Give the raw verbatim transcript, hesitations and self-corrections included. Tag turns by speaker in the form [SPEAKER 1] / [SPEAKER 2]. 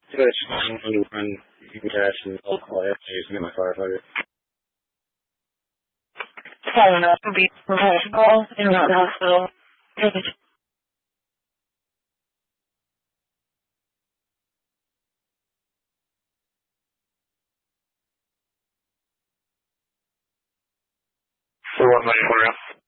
[SPEAKER 1] So it's fine when you run you can dash and I'll call it to get my firefighter.
[SPEAKER 2] Following up will be provided call in Route Hospital.
[SPEAKER 1] For what money for